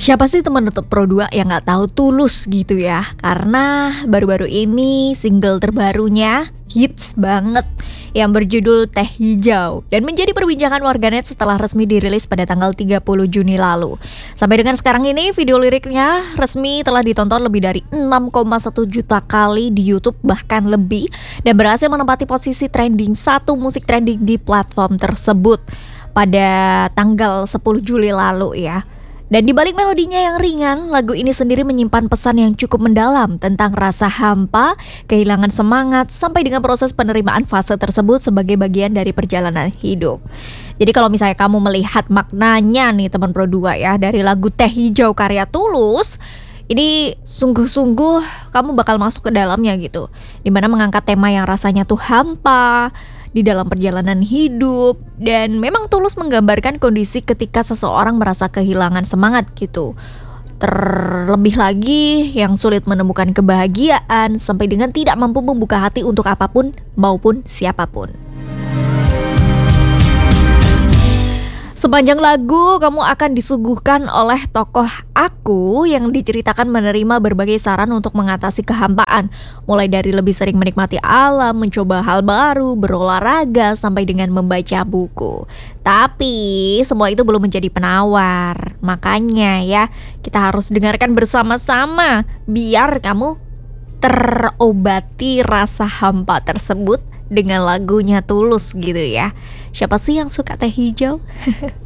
Siapa sih teman untuk Pro 2 yang nggak tahu Tulus gitu ya? Karena baru-baru ini single terbarunya hits banget yang berjudul Teh Hijau dan menjadi perbincangan warganet setelah resmi dirilis pada tanggal 30 Juni lalu. Sampai dengan sekarang ini video liriknya resmi telah ditonton lebih dari 6,1 juta kali di YouTube, bahkan lebih, dan berhasil menempati posisi trending 1 musik trending di platform tersebut pada tanggal 10 Juli lalu ya. Dan di balik melodinya yang ringan, lagu ini sendiri menyimpan pesan yang cukup mendalam tentang rasa hampa, kehilangan semangat, sampai dengan proses penerimaan fase tersebut sebagai bagian dari perjalanan hidup. Jadi kalau misalnya kamu melihat maknanya nih teman Pro 2 ya, dari lagu Teh Hijau karya Tulus, ini sungguh-sungguh kamu bakal masuk ke dalamnya gitu, dimana mengangkat tema yang rasanya tuh hampa di dalam perjalanan hidup, dan memang Tulus menggambarkan kondisi ketika seseorang merasa kehilangan semangat gitu. Terlebih lagi yang sulit menemukan kebahagiaan sampai dengan tidak mampu membuka hati untuk apapun maupun siapapun. Sepanjang lagu, kamu akan disuguhkan oleh tokoh aku yang diceritakan menerima berbagai saran untuk mengatasi kehampaan. Mulai dari lebih sering menikmati alam, mencoba hal baru, berolahraga, sampai dengan membaca buku. Tapi semua itu belum menjadi penawar. Makanya ya, kita harus dengarkan bersama-sama biar kamu terobati rasa hampa tersebut dengan lagunya Tulus gitu ya. Siapa sih yang suka teh hijau?